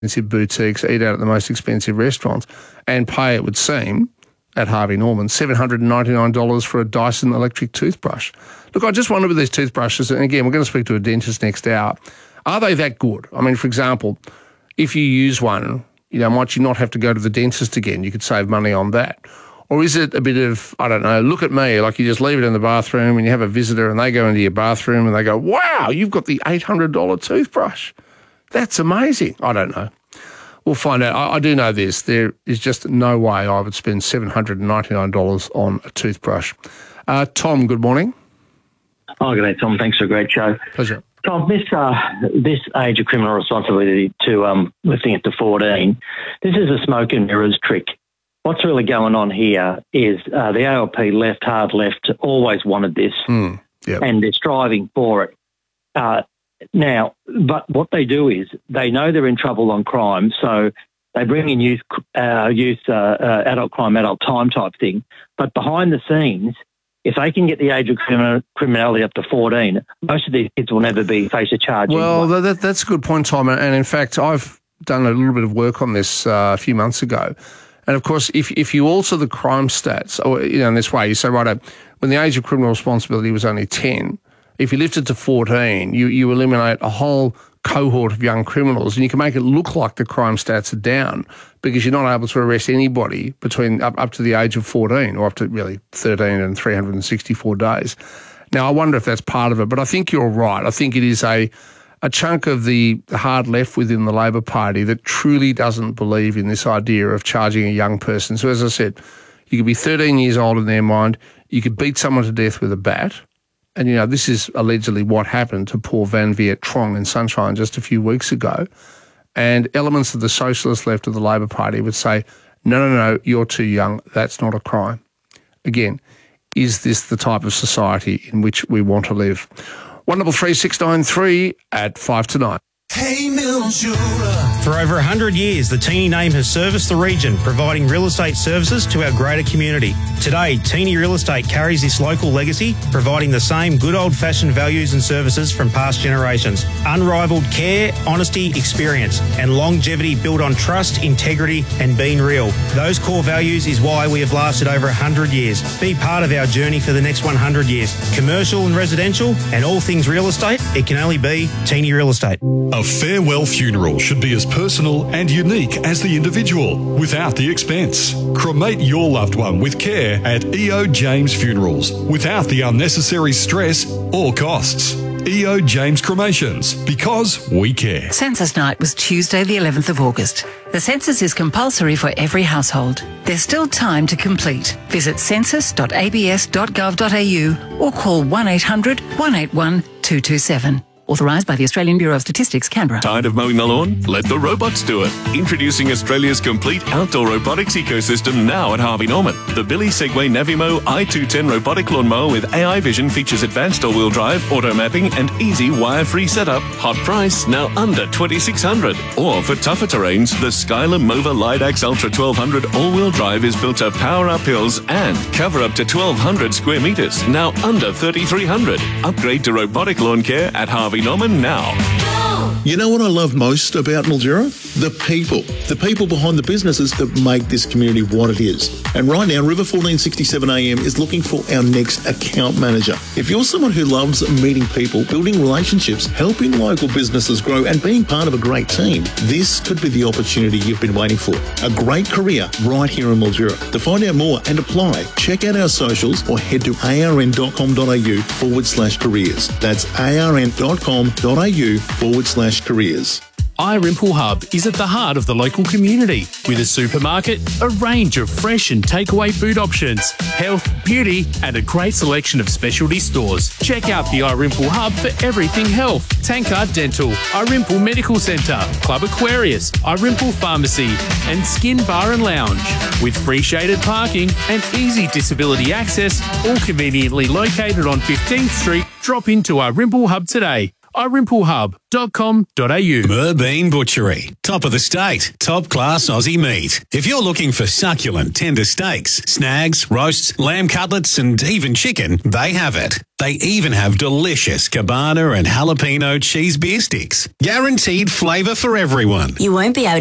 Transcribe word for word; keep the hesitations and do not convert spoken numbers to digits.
expensive boutiques, eat out at the most expensive restaurants, and pay, it would seem, at Harvey Norman, seven hundred ninety-nine dollars for a Dyson electric toothbrush. Look, I just wonder with these toothbrushes, and again, we're going to speak to a dentist next hour, are they that good? I mean, for example, if you use one, you know, might you not have to go to the dentist again? You could save money on that. Or is it a bit of, I don't know, look at me, like you just leave it in the bathroom and you have a visitor and they go into your bathroom and they go, wow, you've got the eight hundred dollars toothbrush. That's amazing. I don't know. We'll find out. I, I do know this. There is just no way I would spend seven hundred ninety-nine dollars on a toothbrush. Uh, Tom, good morning. Oh, good day, Tom. Thanks for a great show. Pleasure. Tom, this uh, this age of criminal responsibility to um, lifting it to fourteen, this is a smoke and mirrors trick. What's really going on here is uh, the A L P left, hard left, always wanted this, mm, yep. and they're striving for it. Uh, now, but what they do is they know they're in trouble on crime, so they bring in youth, uh, youth, uh, uh, adult crime, adult time type thing. But behind the scenes, if they can get the age of criminal, criminality up to fourteen, most of these kids will never be face a charge. Well, that, that's a good point, Tom. And in fact, I've done a little bit of work on this uh, a few months ago. And of course, if if you alter the crime stats, or you know, in this way, you say, right, when the age of criminal responsibility was only ten, if you lift it to fourteen, you, you eliminate a whole cohort of young criminals, and you can make it look like the crime stats are down because you're not able to arrest anybody between up, up to the age of fourteen, or up to really thirteen and three hundred sixty-four days. Now, I wonder if that's part of it, but I think you're right. I think it is a a chunk of the hard left within the Labor Party that truly doesn't believe in this idea of charging a young person. So as I said, you could be thirteen years old in their mind, you could beat someone to death with a bat, and, you know, this is allegedly what happened to poor Van Viet Trong in Sunshine just a few weeks ago. And elements of the socialist left of the Labor Party would say, no, no, no, you're too young, that's not a crime. Again, is this the type of society in which we want to live? one double three six nine three at five to nine. Hey, Mildura. For over one hundred years, the Teeny name has serviced the region, providing real estate services to our greater community. Today, Teeny Real Estate carries this local legacy, providing the same good old-fashioned values and services from past generations. Unrivaled care, honesty, experience, and longevity built on trust, integrity, and being real. Those core values is why we have lasted over one hundred years. Be part of our journey for the next one hundred years. Commercial and residential, and all things real estate, it can only be Teeny Real Estate. A farewell funeral should be as personal and unique as the individual, without the expense. Cremate your loved one with care at E O James Funerals, without the unnecessary stress or costs. E O James Cremations, because we care. Census night was Tuesday the eleventh of August. The census is compulsory for every household. There's still time to complete. Visit census dot a b s dot gov dot a u or call one eight hundred, one eight one, two two seven. Authorised by the Australian Bureau of Statistics, Canberra. Tired of mowing the lawn? Let the robots do it. Introducing Australia's complete outdoor robotics ecosystem now at Harvey Norman. The Billy Segway Navimo i two ten robotic lawnmower with A I vision features advanced all-wheel drive, auto mapping, and easy wire-free setup. Hot price, now under twenty-six hundred dollars. Or for tougher terrains, the Skylar Mova Lidax Ultra twelve hundred all-wheel drive is built to power up hills and cover up to twelve hundred square metres, now under thirty-three hundred dollars. Upgrade to robotic lawn care at Harvey Norman now. You know what I love most about Mildura? The people. The people behind the businesses that make this community what it is. And right now, River fourteen sixty-seven A M is looking for our next account manager. If you're someone who loves meeting people, building relationships, helping local businesses grow, and being part of a great team, this could be the opportunity you've been waiting for. A great career right here in Mildura. To find out more and apply, check out our socials or head to arn.com.au forward slash careers. That's arn.com.au forward slash careers. iRimple Hub is at the heart of the local community with a supermarket, a range of fresh and takeaway food options, health, beauty, and a great selection of specialty stores. Check out the iRimple Hub for everything health. Tankard Dental, iRimple Medical Centre, Club Aquarius, iRimple Pharmacy, and Skin Bar and Lounge. With free shaded parking and easy disability access, all conveniently located on fifteenth Street, drop into iRimple Hub today. irimple hub dot com dot a u. Merbean Butchery. Top of the state. Top class Aussie meat. If you're looking for succulent, tender steaks, snags, roasts, lamb cutlets and even chicken, they have it. They even have delicious cabana and jalapeno cheese beer sticks. Guaranteed flavour for everyone. You won't be able